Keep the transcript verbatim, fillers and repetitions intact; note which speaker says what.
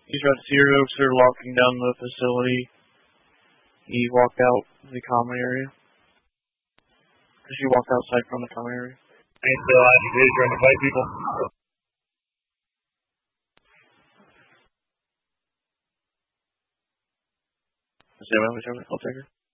Speaker 1: He's got Zero Oaks are locking down the facility. He walked out the common area. Because he walked outside from the common area.
Speaker 2: He's still out. He's trying to fight people.
Speaker 1: Is that what we're talking about? I'll take her.